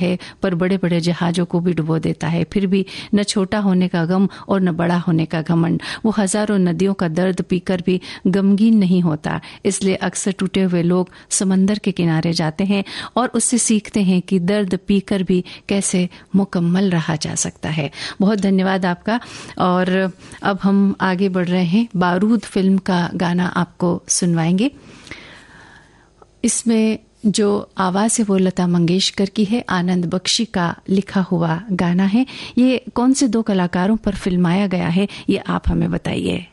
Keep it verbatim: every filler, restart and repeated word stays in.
है पर बड़े बड़े जहाज़ों को भी डुबो देता है। फिर भी न छोटा होने का गम और न बड़ा होने का घमंड। वो हजारों नदियों का दर्द पीकर भी गमगीन नहीं होता। इसलिए अक्सर टूटे हुए लोग समंदर के किनारे जाते हैं और उससे सीखते हैं कि दर्द पीकर भी कैसे मुकम्मल रहा जा सकता है। बहुत धन्यवाद आपका। और अब हम आगे बढ़ रहे हैं, बारूद फिल्म का गाना आपको सुनवाएंगे। इसमें जो आवाज़ है वो लता मंगेशकर की है, आनंद बख्शी का लिखा हुआ गाना है। ये कौन से दो कलाकारों पर फिल्माया गया है, ये आप हमें बताइए।